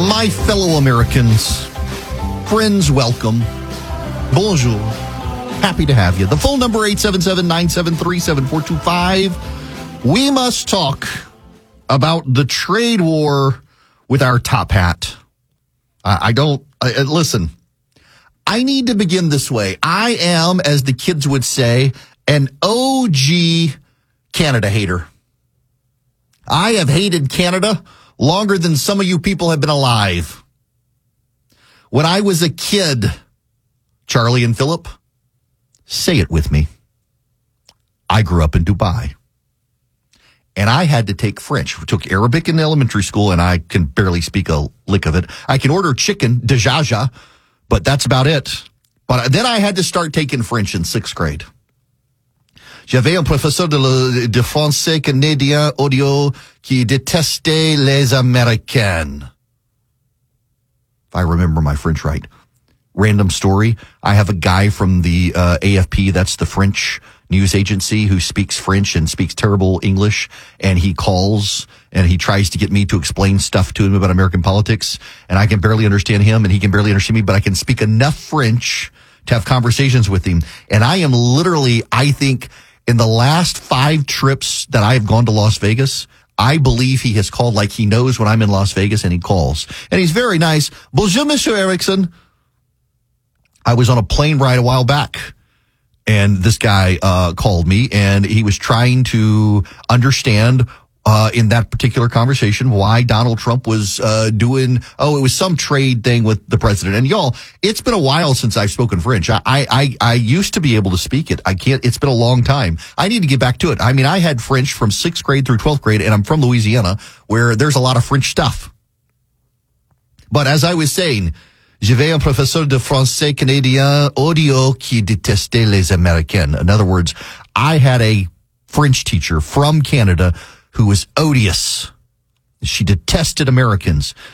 My fellow Americans, friends, welcome. Bonjour. Happy to have you. The phone number 877-973-7425. We must talk about the trade war with our top hat. Listen, I need to begin this way. I am, as the kids would say, an OG Canada hater. I have hated Canada longer than some of you people have been alive. When I was a kid, Charlie and Philip, say it with me. I grew up in Dubai. And I had to take French. I took Arabic in elementary school, and I can barely speak a lick of it. I can order chicken, dejaja, but that's about it. But then I had to start taking French in 6th grade. J'avais un professeur de français canadien audio qui détestait les Américains. If I remember my French right. Random story. I have a guy from the AFP, that's the French news agency, who speaks French and speaks terrible English, and he calls and he tries to get me to explain stuff to him about American politics, and I can barely understand him and he can barely understand me, but I can speak enough French to have conversations with him. And I am literally, I think, in the last 5 trips that I have gone to Las Vegas, I believe he has called, like he knows when I'm in Las Vegas, and he calls. And he's very nice. Bonjour, Monsieur Erickson. I was on a plane ride a while back, and this guy called me, and he was trying to understand in that particular conversation why Donald Trump was it was some trade thing with the president. And y'all, it's been a while since I've spoken French. I used to be able to speak it. I can't. It's been a long time. I need to get back to it. I mean, I had French from 6th grade through 12th grade, and I'm from Louisiana, where there's a lot of French stuff. But as I was saying, j'avais un professeur de français canadien audio qui détestait les Américains. In other words, I had a French teacher from Canada who was odious. She detested Americans.